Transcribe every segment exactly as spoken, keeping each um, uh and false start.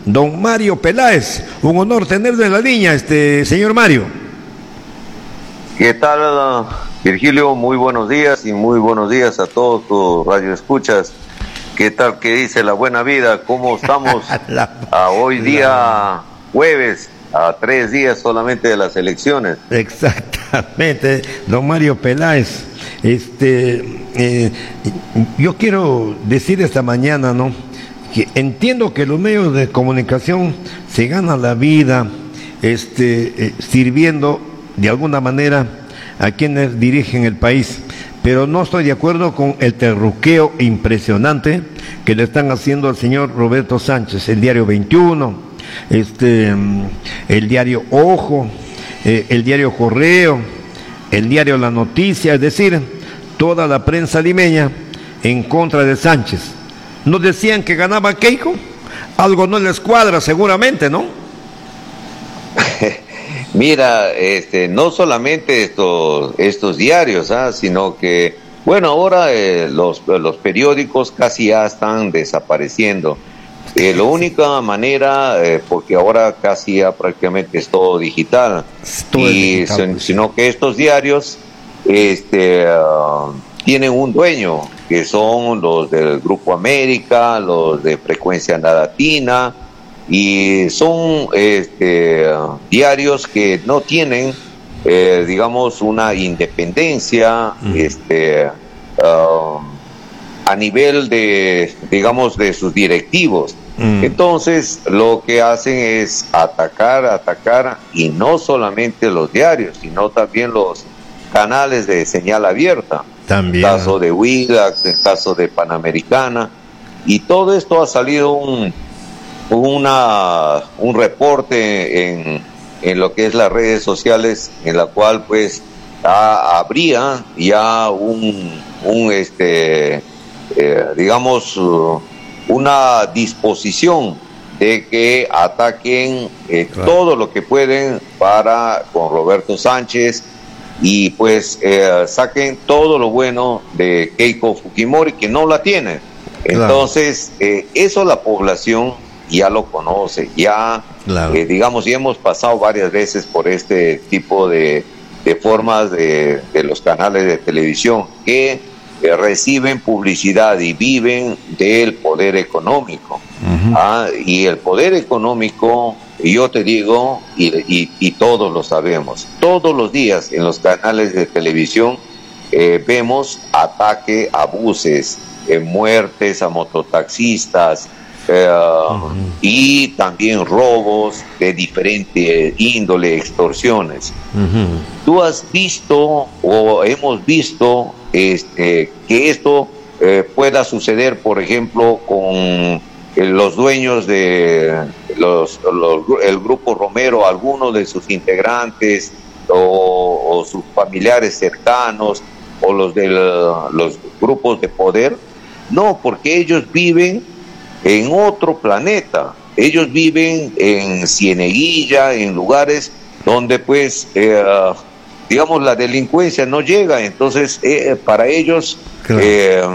don Mario Peláez. Un honor tenerlo en la línea, este señor Mario. ¿Qué tal, Virgilio? Muy buenos días y muy buenos días a todos tus radioescuchas. ¿Qué tal? ¿Qué dice la buena vida? ¿Cómo estamos la, a hoy día la... jueves, a tres días solamente de las elecciones? Exactamente, don Mario Peláez. Este, eh, yo quiero decir esta mañana, ¿no?, que entiendo que los medios de comunicación se ganan la vida, este, eh, sirviendo de alguna manera a quienes dirigen el país, pero no estoy de acuerdo con el terruqueo impresionante que le están haciendo al señor Roberto Sánchez. El diario veintiuno, este, el diario Ojo, eh, el diario Correo, el diario La Noticia, es decir, toda la prensa limeña en contra de Sánchez. Nos decían que ganaba Keiko, algo no les cuadra seguramente, ¿no? Mira, este, no solamente estos, estos diarios, ¿ah? sino que, bueno, ahora eh, los, los periódicos casi ya están desapareciendo. Eh, la única manera, eh, porque ahora casi ya prácticamente es todo digital, todo y digital, pues. Sino que estos diarios este, uh, tienen un dueño, que son los del Grupo América, los de Frecuencia Latina, y son este, diarios que no tienen, eh, digamos, una independencia mm. este, uh, a nivel de, digamos, de sus directivos. Mm. Entonces, lo que hacen es atacar, atacar, y no solamente los diarios, sino también los canales de señal abierta. También. En el caso de Willax, en el caso de Panamericana, y todo esto ha salido un una un reporte en, en lo que es las redes sociales, en la cual pues ah, habría ya un, un este eh, digamos uh, una disposición de que ataquen eh, claro. todo lo que pueden para con Roberto Sánchez, y pues eh, saquen todo lo bueno de Keiko Fujimori, que no la tienen. Entonces claro. eh, eso la población ya lo conoce, ya claro. eh, digamos, ya hemos pasado varias veces por este tipo de, de formas de, de los canales de televisión que eh, reciben publicidad y viven del poder económico. Uh-huh. ¿ah? Y el poder económico, yo te digo, y, y, y todos lo sabemos, todos los días en los canales de televisión eh, vemos ataque a buses, eh, muertes a mototaxistas, Eh, uh-huh. y también robos de diferente índole, extorsiones. Uh-huh. Tú has visto o hemos visto este, que esto eh, pueda suceder, por ejemplo, con eh, los dueños de los, los, el Grupo Romero, algunos de sus integrantes o, o sus familiares cercanos, o los de los grupos de poder. No, porque ellos viven en otro planeta. Ellos viven en Cieneguilla, en lugares donde pues eh, digamos la delincuencia no llega. Entonces eh, para ellos claro. eh,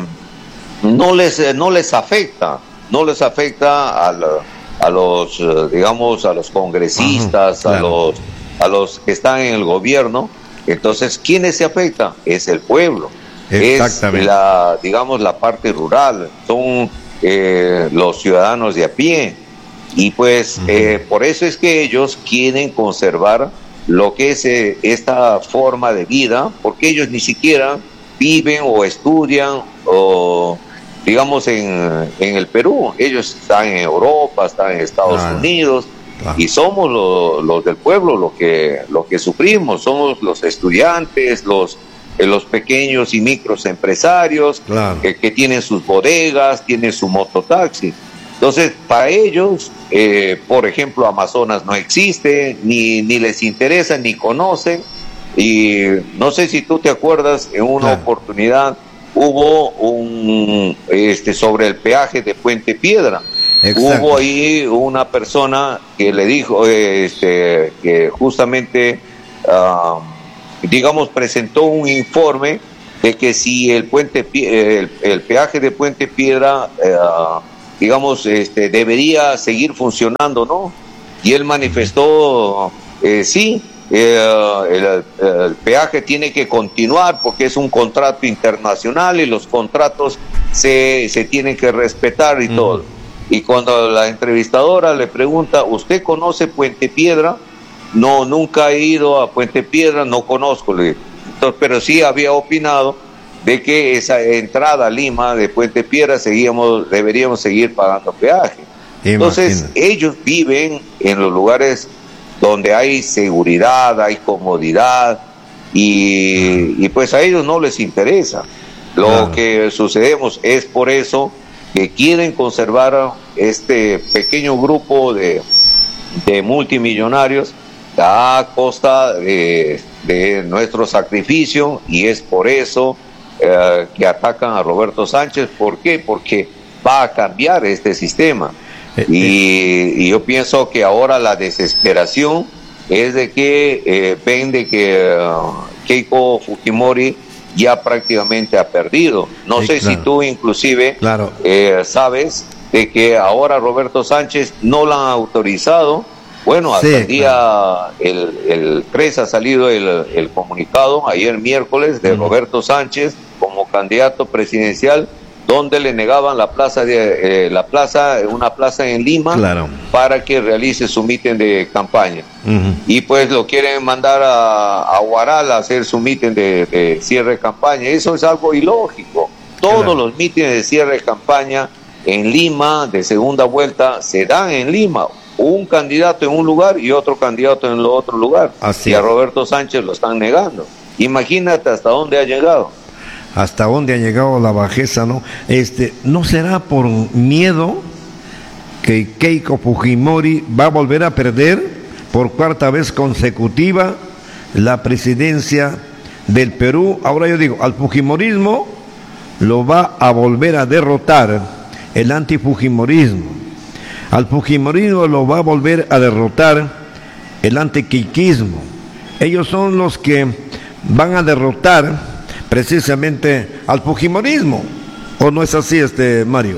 no les no les afecta no les afecta a, la, a los digamos a los congresistas, uh-huh, claro. a los a los que están en el gobierno. Entonces, ¿quiénes se afectan? Es el pueblo, es la digamos la parte rural, son Eh, los ciudadanos de a pie, y pues uh-huh. eh, por eso es que ellos quieren conservar lo que es eh, esta forma de vida, porque ellos ni siquiera viven o estudian o digamos en, en el Perú. Ellos están en Europa, están en Estados claro. Unidos claro. y somos lo, los del pueblo lo que lo que sufrimos, somos los estudiantes, los los pequeños y micros empresarios claro. que, que tienen sus bodegas, tienen su mototaxi. Entonces, para ellos, eh, por ejemplo, Amazonas no existe, ni, ni les interesa, ni conocen. Y no sé si tú te acuerdas, en una claro. oportunidad hubo un este sobre el peaje de Puente Piedra. Exacto. Hubo ahí una persona que le dijo este que justamente uh, digamos, presentó un informe de que si el puente el, el peaje de Puente Piedra eh, digamos, este, debería seguir funcionando, ¿no? Y él manifestó, eh, sí, eh, el, el peaje tiene que continuar porque es un contrato internacional y los contratos se, se tienen que respetar y mm. todo. Y cuando la entrevistadora le pregunta, ¿usted conoce Puente Piedra? No, nunca he ido a Puente Piedra, no conozco. Le Entonces, pero sí había opinado de que esa entrada a Lima de Puente Piedra seguíamos, deberíamos seguir pagando peaje. Entonces, Imagina. ellos viven en los lugares donde hay seguridad, hay comodidad, y, y pues a ellos no les interesa. Lo claro. que sucedemos es por eso que quieren conservar este pequeño grupo de, de multimillonarios a costa de, de nuestro sacrificio, y es por eso eh, que atacan a Roberto Sánchez. ¿Por qué? Porque va a cambiar este sistema. Eh, y, eh. y yo pienso que ahora la desesperación es de que eh, ven de que uh, Keiko Fujimori ya prácticamente ha perdido. No sí, sé claro. si tú inclusive claro. eh, sabes de que ahora Roberto Sánchez no lo han autorizado. Bueno, hasta sí, el día, claro. el, el tres ha salido el, el comunicado, ayer miércoles, de uh-huh. Roberto Sánchez como candidato presidencial, donde le negaban la plaza, de eh, la plaza, una plaza en Lima, claro. para que realice su mitin de campaña. Uh-huh. Y pues lo quieren mandar a, a Huaral a hacer su mitin de, de cierre de campaña. Eso es algo ilógico. Todos claro. los mítines de cierre de campaña en Lima, de segunda vuelta, se dan en Lima. Un candidato en un lugar y otro candidato en el otro lugar. Así y a Roberto Sánchez lo están negando. Imagínate hasta dónde ha llegado. Hasta dónde ha llegado la bajeza, ¿no? Este, ¿no será por miedo que Keiko Fujimori va a volver a perder por cuarta vez consecutiva la presidencia del Perú? Ahora yo digo, al fujimorismo lo va a volver a derrotar el antifujimorismo. Al fujimorismo lo va a volver a derrotar el antiquiquismo. Ellos son los que van a derrotar precisamente al fujimorismo. ¿O no es así, este Mario?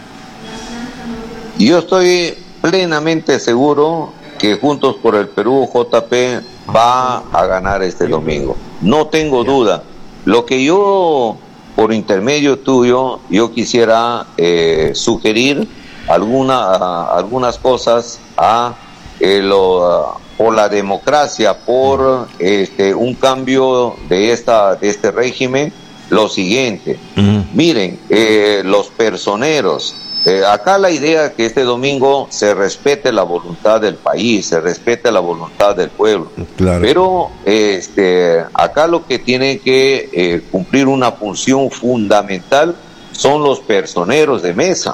Yo estoy plenamente seguro que Juntos por el Perú, J P, va a ganar este domingo. No tengo duda. Lo que yo, por intermedio tuyo, yo quisiera eh, sugerir alguna, uh, algunas cosas a eh, lo, uh, por la democracia, por este un cambio de esta de este régimen. Lo siguiente, uh-huh. miren, eh, los personeros, eh, acá la idea es que este domingo se respete la voluntad del país, se respete la voluntad del pueblo, claro. pero este acá lo que tiene que eh, cumplir una función fundamental son los personeros de mesa.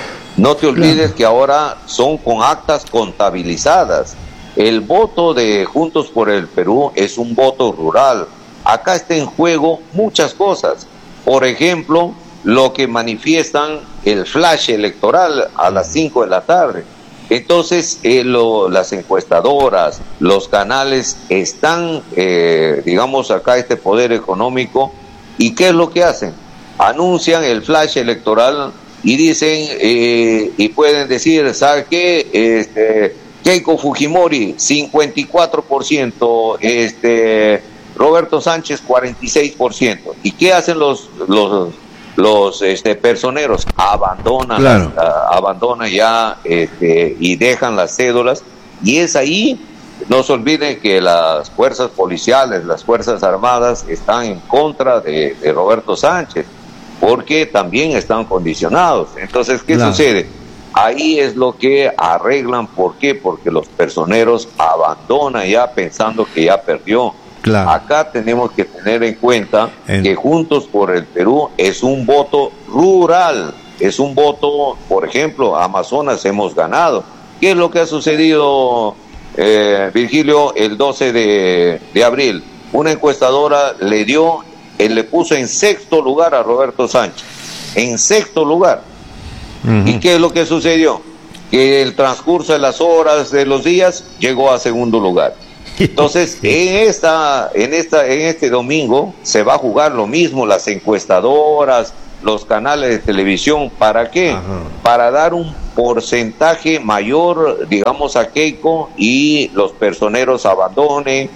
No te olvides claro. que ahora son con actas contabilizadas. El voto de Juntos por el Perú es un voto rural. Acá está en juego muchas cosas. Por ejemplo, lo que manifiestan el flash electoral a las cinco de la tarde. Entonces, eh, lo, las encuestadoras, los canales están, eh, digamos, acá este poder económico. ¿Y qué es lo que hacen? Anuncian el flash electoral y dicen, eh, y pueden decir, ¿sabe qué? Este, Keiko Fujimori, cincuenta y cuatro por ciento, este, Roberto Sánchez, cuarenta y seis por ciento. ¿Y qué hacen los los los este, personeros? Abandonan, claro. las, uh, abandonan ya este, y dejan las cédulas. Y es ahí, no se olviden que las fuerzas policiales, las fuerzas armadas están en contra de, de Roberto Sánchez, porque también están condicionados. Entonces, ¿qué claro. sucede? Ahí es lo que arreglan. ¿Por qué? Porque los personeros abandonan ya pensando que ya perdió. Claro. Acá tenemos que tener en cuenta en... que Juntos por el Perú es un voto rural, es un voto, por ejemplo, Amazonas hemos ganado. ¿Qué es lo que ha sucedido, eh, Virgilio, el doce de abril? Una encuestadora le dio, él le puso en sexto lugar a Roberto Sánchez, en sexto lugar. Uh-huh. ¿Y qué es lo que sucedió? Que el transcurso de las horas, de los días, llegó a segundo lugar. Entonces, en esta, en esta, en este domingo se va a jugar lo mismo. Las encuestadoras, los canales de televisión. ¿Para qué? Ajá. Para dar un porcentaje mayor, digamos, a Keiko y los personeros abandonen,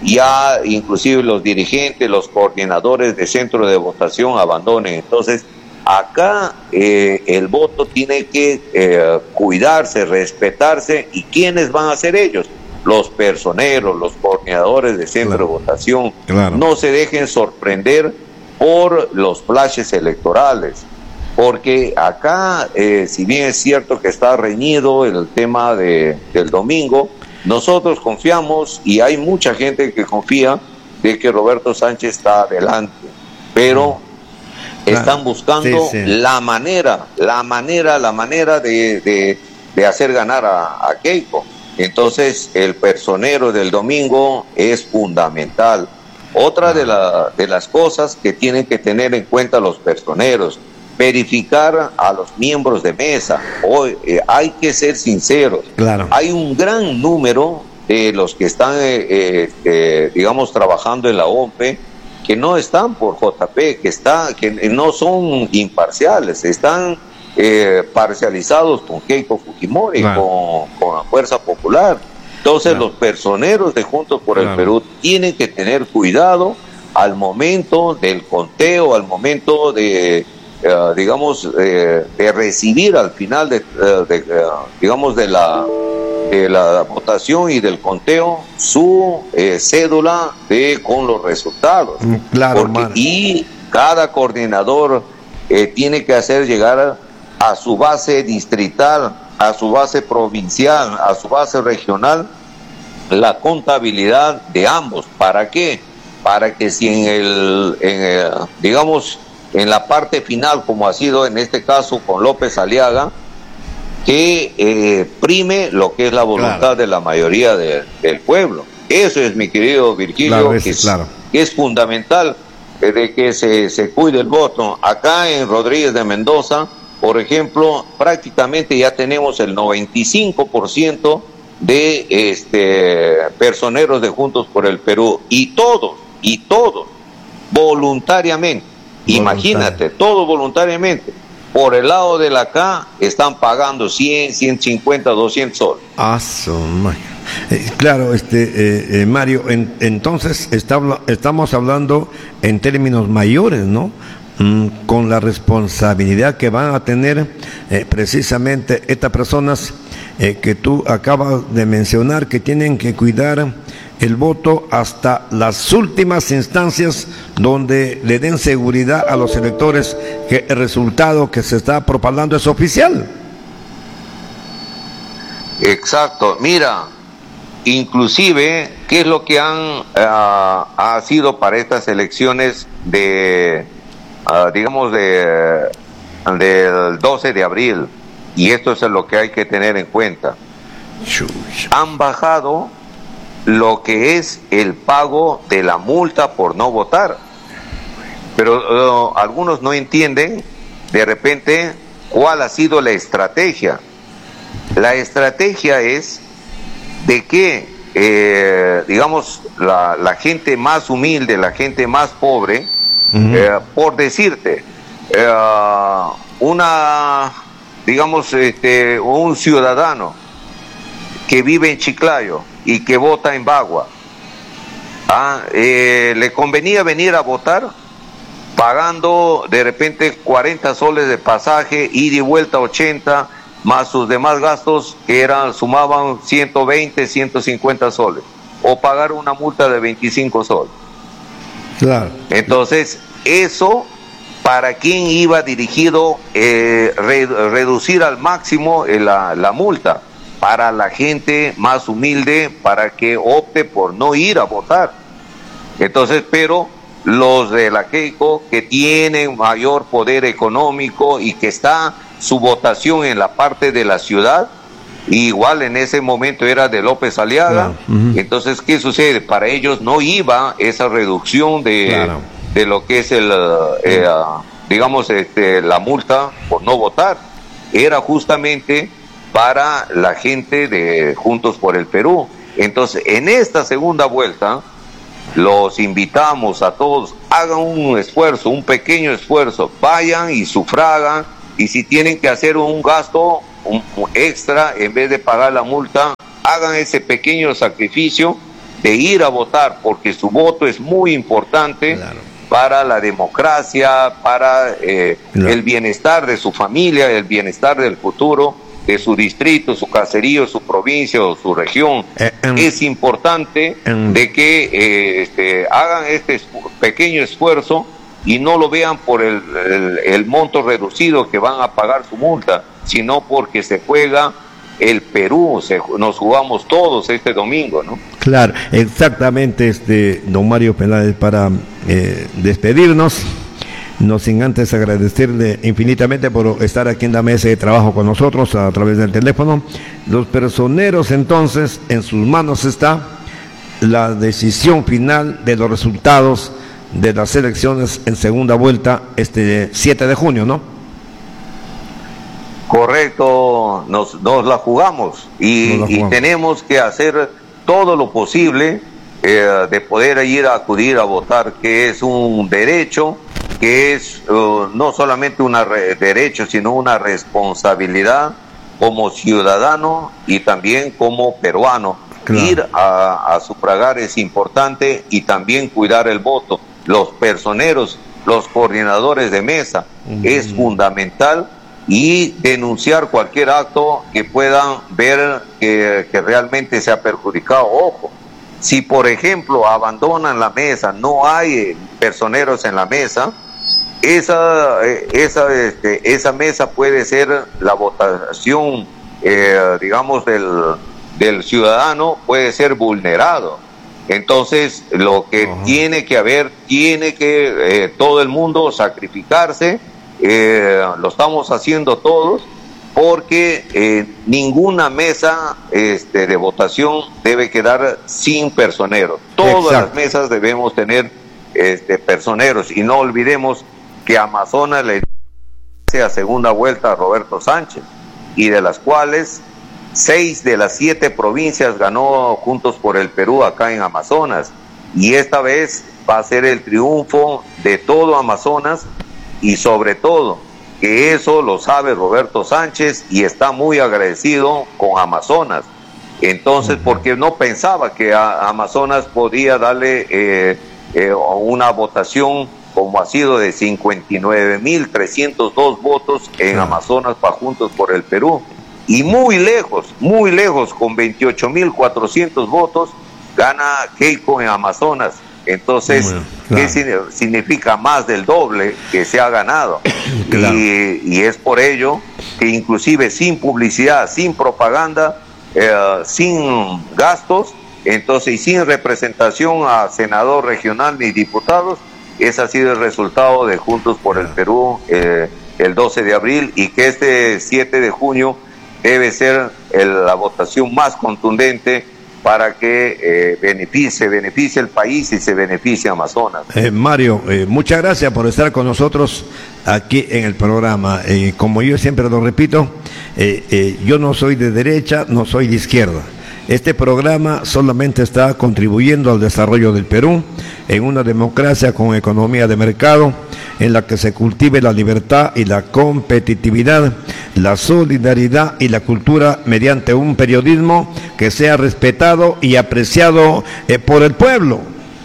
ya inclusive los dirigentes, los coordinadores de centro de votación abandonen. Entonces, acá eh, el voto tiene que eh, cuidarse, respetarse. ¿Y quiénes van a ser ellos? Los personeros, los coordinadores de centro claro. de votación. Claro. No se dejen sorprender por los flashes electorales, porque acá, eh, si bien es cierto que está reñido el tema de, del domingo, nosotros confiamos, y hay mucha gente que confía, de que Roberto Sánchez está adelante, pero claro. están buscando sí, sí. la manera, la manera, la manera de, de, de hacer ganar a, a Keiko. Entonces, el personero del domingo es fundamental. Otra de, la, de las cosas que tienen que tener en cuenta los personeros, verificar a los miembros de mesa. Hoy eh, hay que ser sinceros. Claro. Hay un gran número de los que están, eh, eh, eh, digamos, trabajando en la O M P, que no están por J P, que, está, que no son imparciales, están eh, parcializados con Keiko Fujimori, claro. con, con la Fuerza Popular. Entonces claro. los personeros de Juntos por claro. el Perú tienen que tener cuidado al momento del conteo, al momento de, uh, digamos, eh, de recibir al final de, uh, de uh, digamos, de la, de la votación y del conteo su eh, cédula de con los resultados. Claro, Porque, y cada coordinador eh, tiene que hacer llegar a, a su base distrital, a su base provincial, a su base regional, la contabilidad de ambos. ¿Para qué? Para que si en el, en el, digamos, en la parte final, como ha sido en este caso con López Aliaga, que eh, prime lo que es la voluntad claro. de la mayoría de, del pueblo. Eso es, mi querido Virgilio, claro, es, que, es, claro. que es fundamental eh, de que se, se cuide el voto. Acá en Rodríguez de Mendoza, por ejemplo, prácticamente ya tenemos el noventa y cinco por ciento de este personeros de Juntos por el Perú, y todos, y todos, voluntariamente. Voluntario. Imagínate, todos voluntariamente. Por el lado de la K están pagando cien, ciento cincuenta, doscientos soles. Ah, eh, claro, este eh, eh, Mario, en, entonces está, estamos hablando en términos mayores, ¿no? Mm, con la responsabilidad que van a tener eh, precisamente estas personas eh, que tú acabas de mencionar, que tienen que cuidar el voto hasta las últimas instancias, donde le den seguridad a los electores que el resultado que se está propagando es oficial. Exacto. Mira, inclusive, ¿qué es lo que han uh, ha sido para estas elecciones de, uh, digamos, de del doce de abril? Y esto es lo que hay que tener en cuenta. Han bajado lo que es el pago de la multa por no votar. Pero uh, algunos no entienden de repente cuál ha sido la estrategia. La estrategia es de que, eh, digamos, la, la gente más humilde, la gente más pobre, uh-huh. eh, por decirte, eh, una, digamos, este, un ciudadano que vive en Chiclayo y que vota en Bagua, ¿ah? eh, le convenía venir a votar pagando de repente cuarenta soles de pasaje, ida y vuelta ochenta, más sus demás gastos que eran, sumaban ciento veinte, ciento cincuenta soles, o pagar una multa de veinticinco soles. Claro. Entonces, eso, ¿para quién iba dirigido eh, re, reducir al máximo eh, la, la multa? Para la gente más humilde, para que opte por no ir a votar. Entonces, pero los de la Keiko, que tienen mayor poder económico y que está su votación en la parte de la ciudad, igual en ese momento era de López Aliaga, claro. uh-huh. Entonces, ¿qué sucede? Para ellos no iba esa reducción de, claro. de lo que es el, eh, uh, digamos, este, la multa por no votar. Era justamente para la gente de Juntos por el Perú. Entonces, en esta segunda vuelta, los invitamos a todos, hagan un esfuerzo, un pequeño esfuerzo, vayan y sufragan, y si tienen que hacer un gasto un, un extra, en vez de pagar la multa, hagan ese pequeño sacrificio de ir a votar, porque su voto es muy importante. Claro. Para la democracia, para eh, claro. el bienestar de su familia, el bienestar del futuro, de su distrito, su caserío, su provincia o su región. Eh, um, es importante um, de que eh, este, hagan este pequeño esfuerzo y no lo vean por el, el, el monto reducido que van a pagar su multa, sino porque se juega el Perú, se, nos jugamos todos este domingo, ¿no? Claro, exactamente, este don Mario Peláez, para eh, despedirnos, no sin antes agradecerle infinitamente por estar aquí en la mesa de trabajo con nosotros a través del teléfono. Los personeros, entonces, en sus manos está la decisión final de los resultados de las elecciones en segunda vuelta este siete de junio, ¿no? Correcto, nos, nos la jugamos y, nos la jugamos. Y tenemos que hacer todo lo posible eh, de poder ir a acudir a votar, que es un derecho, que es uh, no solamente un derecho, sino una responsabilidad como ciudadano y también como peruano. Claro. Ir a, a sufragar es importante, y también cuidar el voto. Los personeros, los coordinadores de mesa, uh-huh. es fundamental, y denunciar cualquier acto que puedan ver que, que realmente se ha perjudicado. Ojo, si por ejemplo abandonan la mesa, no hay personeros en la mesa, esa esa este, esa mesa puede ser la votación, eh, digamos, del, del ciudadano, puede ser vulnerado. Entonces, lo que uh-huh. tiene que haber, tiene que eh, todo el mundo sacrificarse. Eh, lo estamos haciendo todos, porque eh, ninguna mesa este, de votación debe quedar sin personeros. Todas Exacto. las mesas debemos tener este, personeros, y no olvidemos que Amazonas le hace a segunda vuelta a Roberto Sánchez, y de las cuales seis de las siete provincias ganó Juntos por el Perú acá en Amazonas, y esta vez va a ser el triunfo de todo Amazonas. Y sobre todo, que eso lo sabe Roberto Sánchez y está muy agradecido con Amazonas. Entonces, porque no pensaba que a Amazonas podía darle eh, eh, una votación como ha sido de cincuenta y nueve mil trescientos dos votos en Amazonas para Juntos por el Perú. Y muy lejos, muy lejos, con veintiocho mil cuatrocientos votos, gana Keiko en Amazonas. Entonces, bueno, claro. ¿qué significa? Más del doble que se ha ganado. Claro. y, y es por ello que inclusive sin publicidad, sin propaganda, eh, sin gastos, entonces, y sin representación a senador regional ni diputados, ese ha sido el resultado de Juntos por el Perú eh, el doce de abril, y que este siete de junio debe ser el, la votación más contundente para que eh, beneficie, beneficie el país y se beneficie Amazonas. Eh, Mario, eh, muchas gracias por estar con nosotros aquí en el programa. Eh, como yo siempre lo repito, eh, eh, yo no soy de derecha, no soy de izquierda. Este programa solamente está contribuyendo al desarrollo del Perú en una democracia con economía de mercado, en la que se cultive la libertad y la competitividad, la solidaridad y la cultura, mediante un periodismo que sea respetado y apreciado eh, por el pueblo.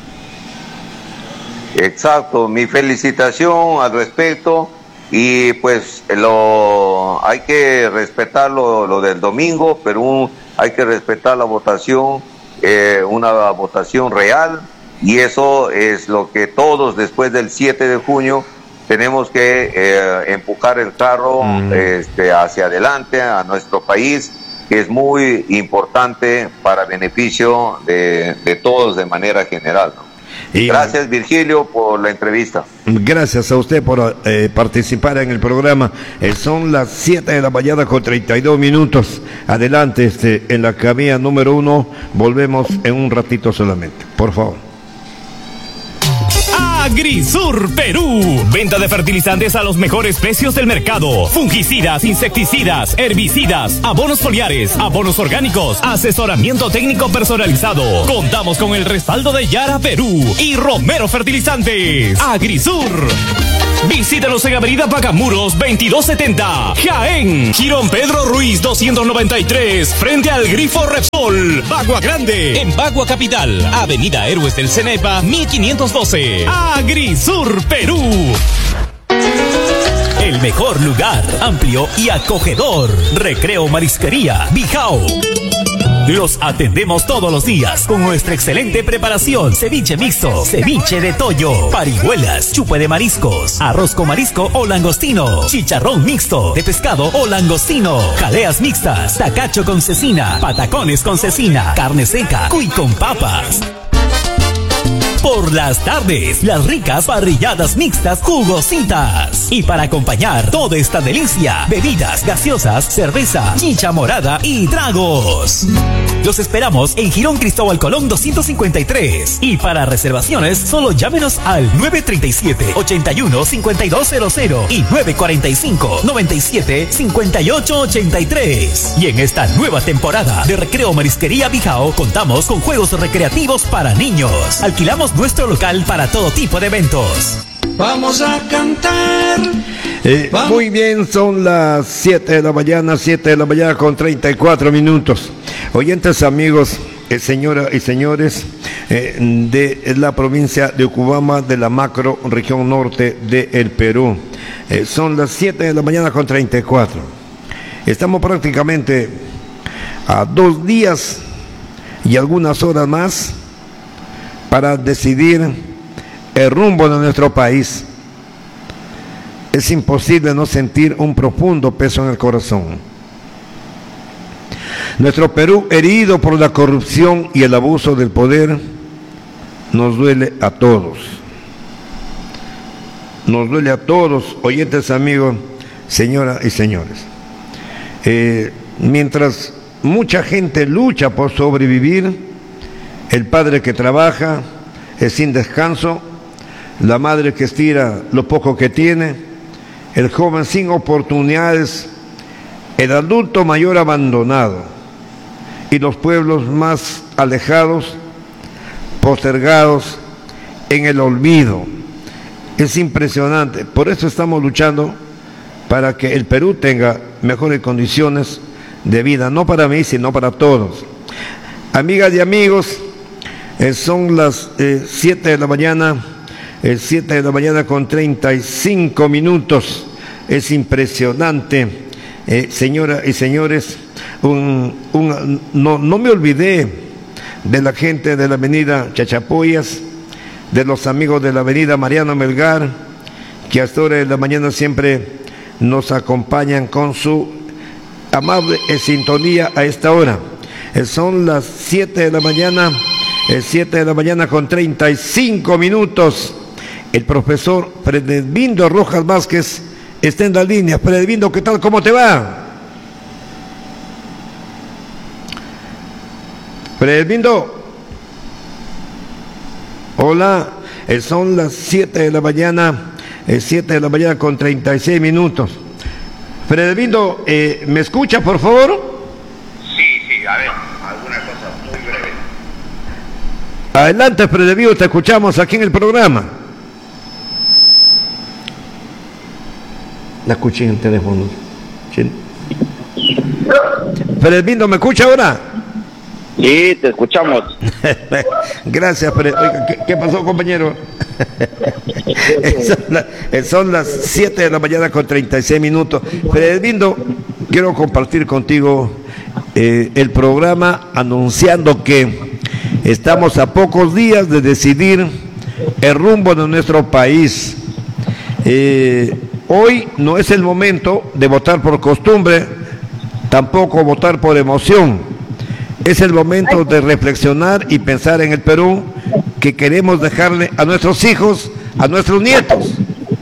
Exacto, mi felicitación al respecto, y pues lo hay que respetar lo, lo del domingo, pero un, hay que respetar la votación, eh, una votación real, y eso es lo que todos después del siete de junio tenemos que eh, empujar el carro mm. este, hacia adelante a nuestro país, que es muy importante para beneficio de, de todos de manera general, ¿no? Y, gracias, Virgilio, por la entrevista. Gracias a usted por eh, participar en el programa. Eh, son las siete de la mañana con treinta y dos minutos. Adelante, este, en la cabina número uno. Volvemos en un ratito solamente, por favor. Ah. Agrisur Perú. Venta de fertilizantes a los mejores precios del mercado. Fungicidas, insecticidas, herbicidas, abonos foliares, abonos orgánicos, asesoramiento técnico personalizado. Contamos con el respaldo de Yara Perú y Romero Fertilizantes. Agrisur. Visítanos en Avenida Pacamuros veintidós setenta, Jaén. Girón Pedro Ruiz doscientos noventa y tres, frente al Grifo Repsol, Bagua Grande. En Bagua Capital, Avenida Héroes del Cenepa mil quinientos doce. Agrisur Perú. El mejor lugar, amplio y acogedor. Recreo Marisquería Bijao. Los atendemos todos los días con nuestra excelente preparación. Ceviche mixto, ceviche de toyo, parihuelas, chupe de mariscos, arroz con marisco o langostino, chicharrón mixto de pescado o langostino, jaleas mixtas, tacacho con cecina, patacones con cecina, carne seca, cuy con papas. Por las tardes, las ricas parrilladas mixtas jugositas. Y para acompañar toda esta delicia, bebidas gaseosas, cerveza, chicha morada y tragos. Los esperamos en Girón Cristóbal Colón doscientos cincuenta y tres. Y para reservaciones, solo llámenos al nueve tres siete, ocho uno, cinco dos cero cero y nueve cuatro cinco, nueve siete, cinco ocho ocho tres. Y en esta nueva temporada de Recreo Marisquería Bijao, contamos con juegos recreativos para niños. Alquilamos nuestro local para todo tipo de eventos. Vamos a cantar. Eh, Vamos. Muy bien, son las siete de la mañana, siete de la mañana con treinta y cuatro minutos. Oyentes, amigos, eh, señoras y señores, eh, de la provincia de Ucubamba, de la macro región norte del Perú. Eh, son las siete de la mañana con treinta y cuatro. Estamos prácticamente a dos días y algunas horas más para decidir el rumbo de nuestro país. Es imposible no sentir un profundo peso en el corazón. Nuestro Perú, herido por la corrupción y el abuso del poder, nos duele a todos. Nos duele a todos, oyentes, amigos, señoras y señores. Eh, mientras mucha gente lucha por sobrevivir, el padre que trabaja es sin descanso, la madre que estira lo poco que tiene, el joven sin oportunidades, el adulto mayor abandonado y los pueblos más alejados, postergados en el olvido. Es impresionante. Por eso estamos luchando para que el Perú tenga mejores condiciones de vida, no para mí, sino para todos. Amigas y amigos, eh, son las eh, siete de la mañana, eh, siete de la mañana con treinta y cinco minutos. Es impresionante, eh, señoras y señores. Un, un, no, no me olvidé de la gente de la avenida Chachapoyas, de los amigos de la avenida Mariano Melgar, que hasta ahora de la mañana siempre nos acompañan con su amable sintonía a esta hora. Eh, son las siete de la mañana, eh, siete de la mañana con treinta y cinco minutos. El profesor Fredvindo Rojas Vázquez está en la línea. Fredvindo, ¿qué tal? ¿Cómo te va? Fredvindo. Hola, eh, son las siete de la mañana, eh, siete de la mañana con treinta y seis minutos. Fredvindo, eh, ¿me escucha, por favor? Sí, sí, a ver, alguna cosa muy breve. Adelante, Fredvindo, te escuchamos aquí en el programa. La escuché en el teléfono. ¿Sí? Fredvindo, ¿me escucha ahora? Sí, te escuchamos. Gracias, Fred. Oiga, ¿qué, ¿qué pasó, compañero? son, la, son las siete de la mañana con treinta y seis minutos. Fredvindo, quiero compartir contigo eh, el programa anunciando que estamos a pocos días de decidir el rumbo de nuestro país. Eh, hoy no es el momento de votar por costumbre, tampoco votar por emoción. Es el momento de reflexionar y pensar en el Perú que queremos dejarle a nuestros hijos, a nuestros nietos.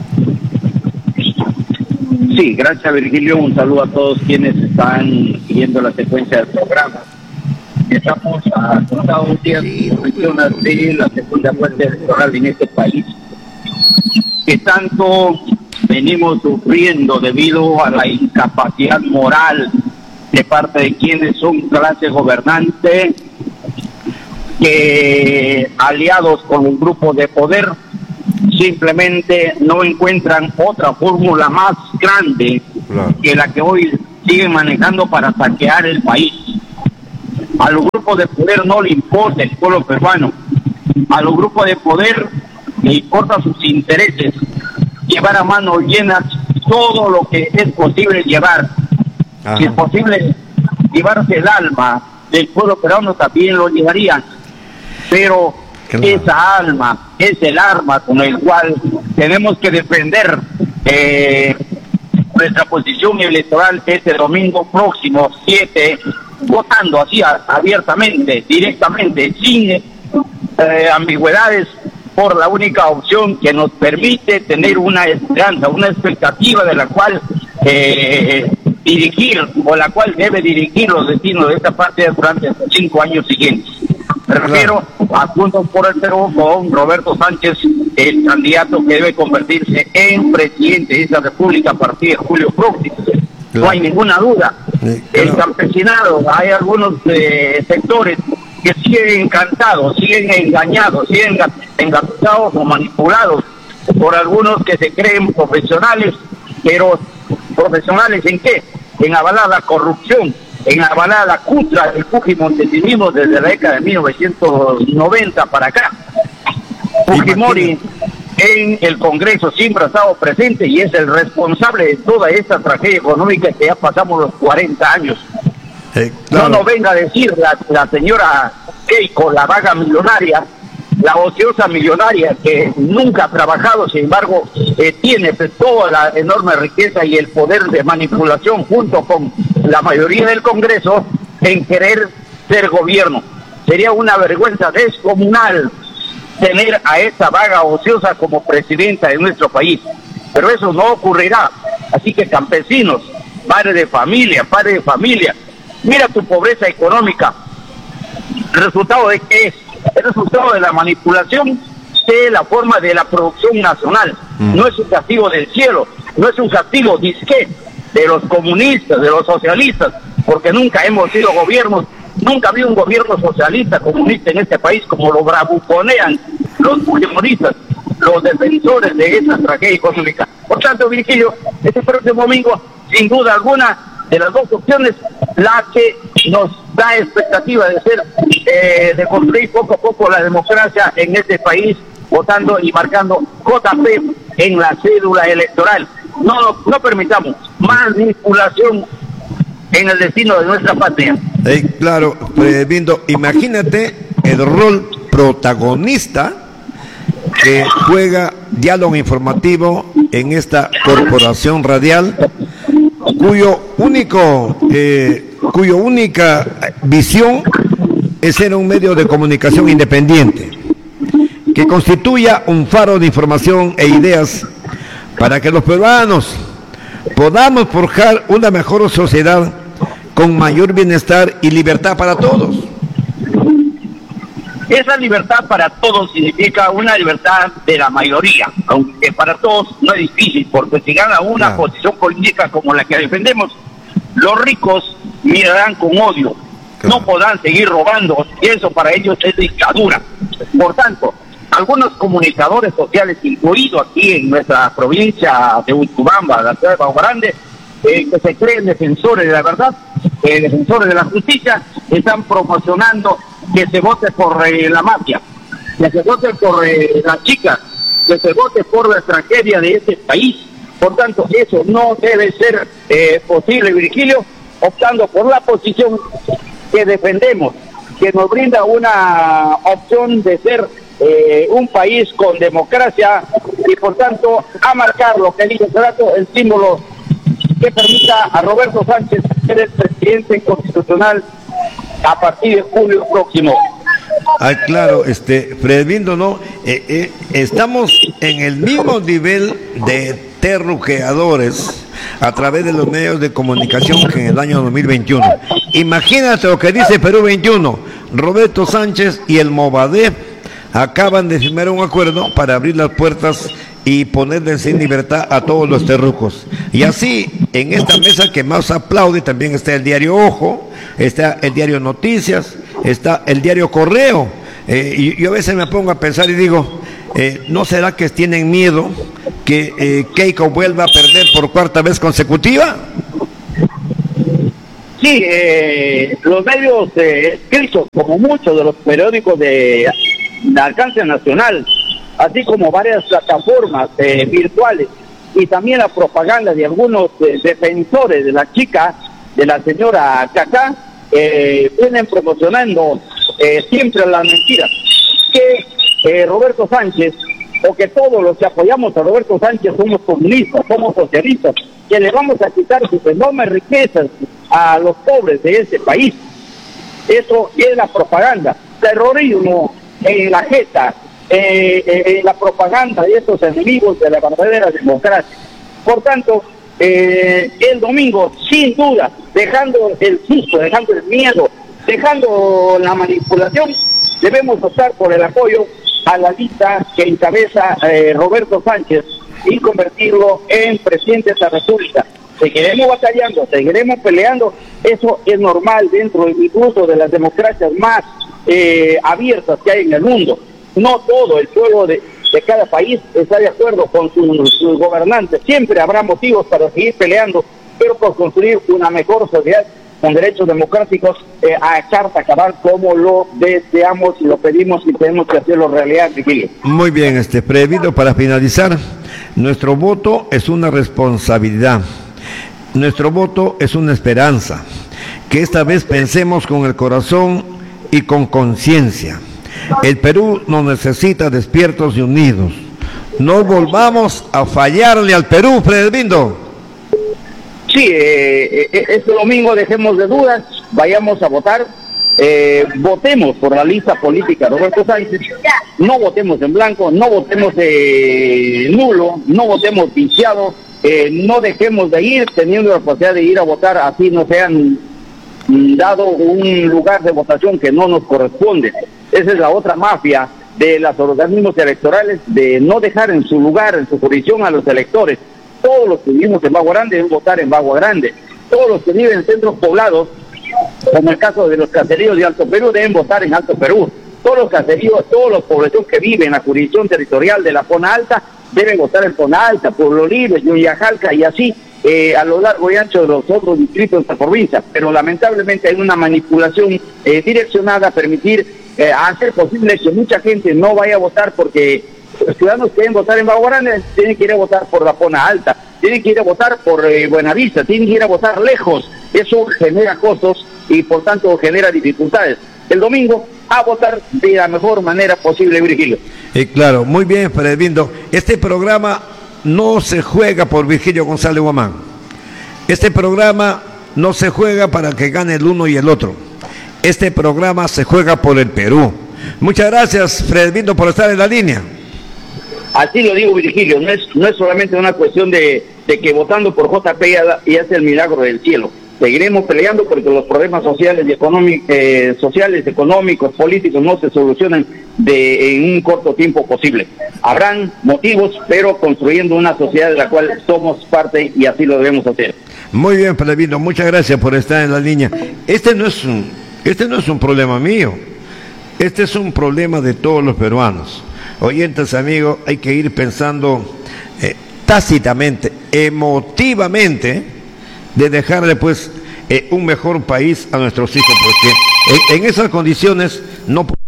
Sí, gracias, Virgilio. Un saludo a todos quienes están siguiendo la secuencia del programa. Estamos a contados días de la segunda vuelta electoral en este país. que tanto venimos sufriendo debido a la incapacidad moral de parte de quienes son clase gobernante, que aliados con un grupo de poder simplemente no encuentran otra fórmula más grande claro. que la que hoy siguen manejando para saquear el país. A los grupos de poder no le importa el pueblo peruano, a los grupos de poder le importan sus intereses, llevar a manos llenas todo lo que es posible llevar. Ajá. Si es posible llevarse el alma del pueblo peruano, también lo llevarían, pero claro. esa alma es el arma con el cual tenemos que defender eh, nuestra posición electoral este domingo próximo siete, votando así a, abiertamente, directamente, sin eh, ambigüedades, por la única opción que nos permite tener una esperanza, una expectativa de la cual eh, dirigir, o la cual debe dirigir los destinos de esta parte durante los cinco años siguientes. Me refiero a Juntos por el Perú con Roberto Sánchez, el candidato que debe convertirse en presidente de esta república a partir de julio próximo. No hay ninguna duda. El campesinado, hay algunos eh, sectores que siguen encantados, siguen engañados, siguen engañados o manipulados por algunos que se creen profesionales, pero ¿profesionales en qué? En avalar la corrupción, en avalar la cutra del fujimorismo desde la década de mil novecientos noventa para acá. Fujimori en el Congreso siempre ha estado presente y es el responsable de toda esta tragedia económica que ya pasamos los cuarenta años. Eh, claro. No nos venga a decir la, la señora Keiko, la vaga millonaria, la ociosa millonaria que nunca ha trabajado, sin embargo eh, tiene pues, toda la enorme riqueza y el poder de manipulación junto con la mayoría del Congreso en querer ser gobierno. Sería una vergüenza descomunal tener a esa vaga ociosa como presidenta de nuestro país, pero eso no ocurrirá. Así que campesinos, padres de familia, padres de familia, mira tu pobreza económica. ¿El resultado de qué es? El resultado de la manipulación de la forma de la producción nacional. Mm. No es un castigo del cielo, no es un castigo disque de los comunistas, de los socialistas, porque nunca hemos sido gobiernos, nunca ha habido un gobierno socialista, comunista en este país, como lo bravuconean los fujimoristas, los defensores de esta tragedia económica. Por tanto, Virgilio, este próximo domingo, sin duda alguna, de las dos opciones, la que nos da expectativa de ser, eh, de construir poco a poco la democracia en este país, votando y marcando J P en la cédula electoral. No, no permitamos manipulación en el destino de nuestra patria. Eh, claro, eh, viendo, imagínate el rol protagonista que juega Diálogo Informativo en esta corporación radial, cuyo único, eh, cuyo única visión es ser un medio de comunicación independiente, que constituya un faro de información e ideas para que los peruanos podamos forjar una mejor sociedad con mayor bienestar y libertad para todos. Esa libertad para todos significa una libertad de la mayoría, aunque para todos no es difícil, porque si gana una claro. posición política como la que defendemos, los ricos mirarán con odio, claro. no podrán seguir robando, y eso para ellos es dictadura. Por tanto, algunos comunicadores sociales, incluidos aquí en nuestra provincia de Utcubamba, la ciudad de Pau Grande, eh, que se creen defensores de la verdad, eh, defensores de la justicia, están promocionando que se vote por eh, la mafia, que se vote por eh, las chicas, que se vote por la tragedia de este país. Por tanto, eso no debe ser eh, posible, Virgilio, optando por la posición que defendemos, que nos brinda una opción de ser eh, un país con democracia y, por tanto, a marcar lo que dice hace rato, el símbolo que permita a Roberto Sánchez ser el presidente constitucional a partir de julio próximo. Ah, claro, este, Fredvindo, ¿no? Eh, eh, estamos en el mismo nivel de terruqueadores a través de los medios de comunicación que en el año dos mil veintiuno. Imagínate lo que dice Perú veintiuno. Roberto Sánchez y el Movadef acaban de firmar un acuerdo para abrir las puertas y ponerles en libertad a todos los terrucos. Y así, en esta mesa que más aplaude, también está el diario Ojo, está el diario Noticias, está el diario Correo. Eh, y yo a veces me pongo a pensar y digo, eh, ¿no será que tienen miedo que eh, Keiko vuelva a perder por cuarta vez consecutiva? Sí, eh, los medios eh, escritos, como muchos de los periódicos de, de alcance nacional, así como varias plataformas eh, virtuales, y también la propaganda de algunos eh, defensores de la chica, de la señora Cacá, eh, vienen promocionando eh, siempre las mentiras, que eh, Roberto Sánchez, o que todos los que apoyamos a Roberto Sánchez somos comunistas, somos socialistas, que le vamos a quitar sus enormes riquezas a los pobres de este país. Eso es la propaganda, terrorismo en la jeta, eh, eh, la propaganda de estos enemigos de la verdadera democracia. Por tanto, eh, el domingo, sin duda, dejando el susto, dejando el miedo, dejando la manipulación, debemos optar por el apoyo a la lista que encabeza eh, Roberto Sánchez y convertirlo en presidente de la República. Seguiremos batallando, seguiremos peleando, eso es normal dentro incluso de las democracias más eh, abiertas que hay en el mundo. No todo el pueblo de, de cada país está de acuerdo con sus, sus gobernantes, siempre habrá motivos para seguir peleando, pero por construir una mejor sociedad con derechos democráticos eh, a carta cabal como lo deseamos y lo pedimos y tenemos que hacerlo realidad, Virgilio. Muy bien, este Prevido, para finalizar, nuestro voto es una responsabilidad, nuestro voto es una esperanza, que esta vez pensemos con el corazón y con conciencia. El Perú nos necesita despiertos y unidos. No volvamos a fallarle al Perú, Prevido. Sí, eh, eh, este domingo dejemos de dudas, vayamos a votar, eh, votemos por la lista política Roberto Sánchez, no votemos en blanco, no votemos eh, nulo, no votemos viciado, eh, no dejemos de ir teniendo la posibilidad de ir a votar, así no sean dado un lugar de votación que no nos corresponde. Esa es la otra mafia de los organismos electorales, de no dejar en su lugar, en su jurisdicción a los electores. Todos los que vivimos en Bagua Grande deben votar en Bagua Grande. Todos los que viven en centros poblados, como el caso de los caseríos de Alto Perú, deben votar en Alto Perú. Todos los caseríos, todos los poblaciones que viven en la jurisdicción territorial de la zona alta, deben votar en zona alta, Pueblo Libre, Yuyajalca y así eh, a lo largo y ancho de los otros distritos de la provincia. Pero lamentablemente hay una manipulación eh, direccionada a permitir, eh, a hacer posible que mucha gente no vaya a votar porque los ciudadanos que quieren votar en Bagua Grande tienen que ir a votar por la zona alta, tienen que ir a votar por eh, Buenavista, tienen que ir a votar lejos. Eso genera costos y por tanto genera dificultades. El domingo a votar de la mejor manera posible, Virgilio. Eh, claro, muy bien, Previndo. Este programa no se juega por Virgilio González Guamán. Este programa no se juega para que gane el uno y el otro. Este programa se juega por el Perú. Muchas gracias, Previndo, por estar en la línea. Así lo digo, Virgilio, no es, no es solamente una cuestión de, de que votando por J P y hace el milagro del cielo. Seguiremos peleando porque los problemas sociales y económicos, eh, sociales, económicos, políticos no se solucionan de, en un corto tiempo posible. Habrán motivos, pero construyendo una sociedad de la cual somos parte y así lo debemos hacer. Muy bien, Previndo, muchas gracias por estar en la línea. Este no es un, este no es un problema mío, este es un problema de todos los peruanos. Oyentes, amigos, hay que ir pensando eh, tácitamente, emotivamente, de dejarle pues eh, un mejor país a nuestros hijos, porque en, en esas condiciones no